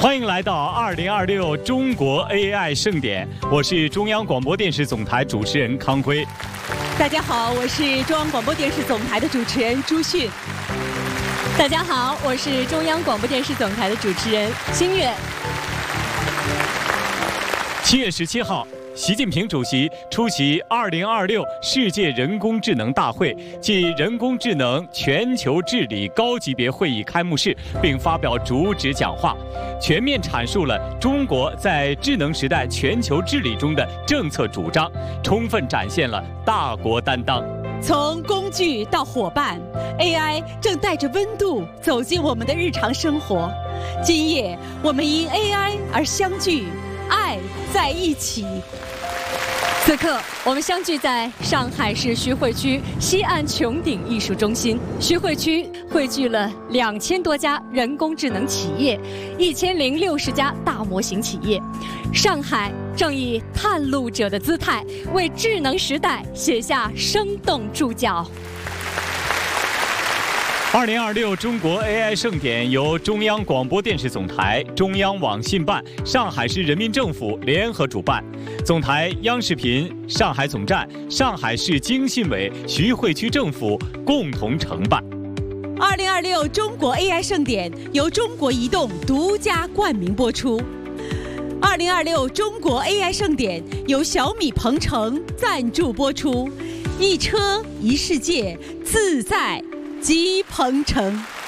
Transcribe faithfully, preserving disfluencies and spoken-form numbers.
欢迎来到二零二六中国 A I 盛典，我是中央广播电视总台主持人康辉。 大家好，我是中央广播电视总台的主持人朱迅。 大家好，我是中央广播电视总台的主持人新月。 七月十七号，习近平主席出席二零二六世界人工智能大会暨人工智能全球治理高级别会议开幕式，并发表主旨讲话，全面阐述了中国在智能时代全球治理中的政策主张，充分展现了大国担当。 从工具到伙伴 ，A I 正带着温度走进我们的日常生活。今夜，我们因 A I 而相聚，爱在一起。 此刻，我们相聚在上海市徐汇区西岸穹顶艺术中心。徐汇区汇聚了两千多家人工智能企业，一千零六十家大模型企业。上海正以探路者的姿态，为智能时代写下生动注脚。 二零二六中国 A I 盛典由中央广播电视总台、中央网信办、上海市人民政府联合主办，总台央视频、上海总站、上海市经信委、徐汇区政府共同承办。 二零二六中国 A I 盛典由中国移动独家冠名播出。二零二六中国 A I 盛典由小米鹏程赞助播出，一车一世界，自在即鹏程。